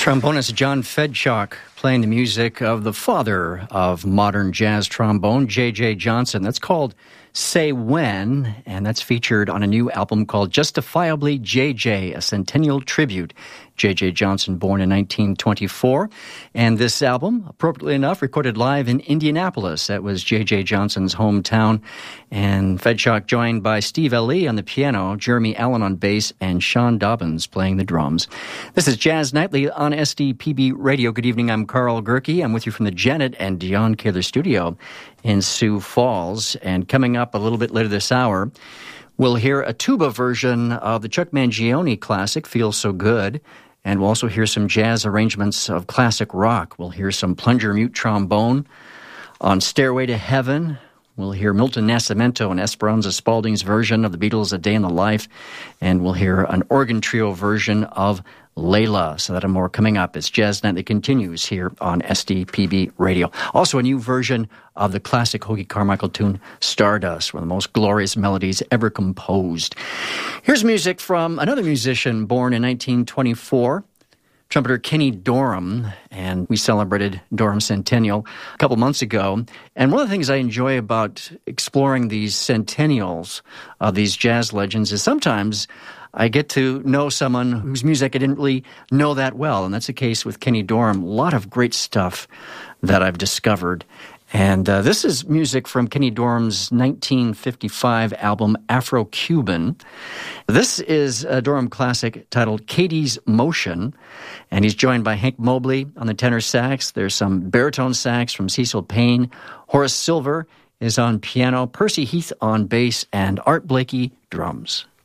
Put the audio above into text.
Trombonist John Fedchock playing the music of the father of modern jazz trombone, J.J. Johnson. That's called Say When, and that's featured on a new album called Justifiably J.J., a centennial tribute. J.J. Johnson, born in 1924. And this album, appropriately enough, recorded live in Indianapolis. That was J.J. Johnson's hometown. And Fedchock joined by Steve Elie on the piano, Jeremy Allen on bass, and Sean Dobbins playing the drums. This is Jazz Nightly on SDPB Radio. Good evening, I'm Carl Gerke. I'm with you from the Janet and Dion Kaler studio in Sioux Falls. And coming up a little bit later this hour, we'll hear a tuba version of the Chuck Mangione classic, Feels So Good. And we'll also hear some jazz arrangements of classic rock. We'll hear some plunger mute trombone on Stairway to Heaven. We'll hear Milton Nascimento and Esperanza Spalding's version of the Beatles' A Day in the Life. And we'll hear an organ trio version of Layla. So that and more coming up as Jazz Nightly continues here on SDPB Radio. Also a new version of the classic Hoagy Carmichael tune Stardust, one of the most glorious melodies ever composed. Here's music from another musician born in 1924, trumpeter Kenny Dorham, and we celebrated Dorham's centennial a couple months ago. And one of the things I enjoy about exploring these centennials of these jazz legends is sometimes I get to know someone whose music I didn't really know that well, and that's the case with Kenny Dorham. A lot of great stuff that I've discovered. And this is music from Kenny Dorham's 1955 album Afro-Cuban. This is a Dorham classic titled Katie's Motion, and he's joined by Hank Mobley on the tenor sax. There's some baritone sax from Cecil Payne. Horace Silver is on piano, Percy Heath on bass, and Art Blakey drums.